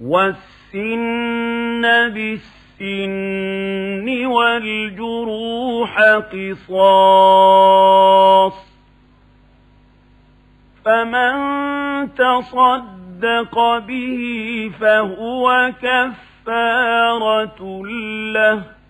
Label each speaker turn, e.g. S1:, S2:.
S1: والسن بالسن والجروح قصاص، فمن تصدق به فهو كفارة له،